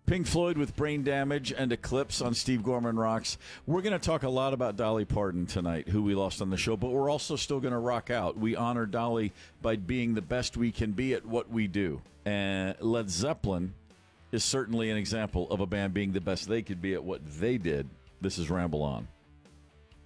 Pink Floyd with Brain Damage and Eclipse on Steve Gorman Rocks. We're going to talk a lot about Dolly Parton tonight, who we lost on the show, but we're also still going to rock out. We honor Dolly by being the best we can be at what we do. And Led Zeppelin is certainly an example of a band being the best they could be at what they did. This is Ramble On.